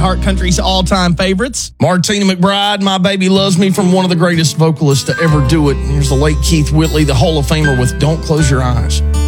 iHeart Country's all-time favorites. Martina McBride, My Baby Loves Me, from one of the greatest vocalists to ever do it. Here's the late Keith Whitley, the Hall of Famer, with Don't Close Your Eyes.